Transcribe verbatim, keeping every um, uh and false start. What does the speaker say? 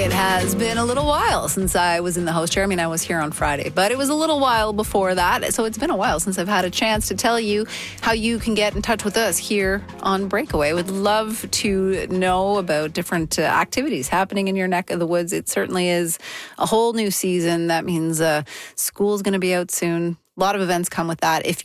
It has been a little while since I was in the host chair. I mean, I was here on Friday, but it was a little while before that. So it's been a while since I've had a chance to tell you how you can get in touch with us here on Breakaway. Would love to know about different uh, activities happening in your neck of the woods. It certainly is a whole new season. That means uh, school's going to be out soon. A lot of events come with that. If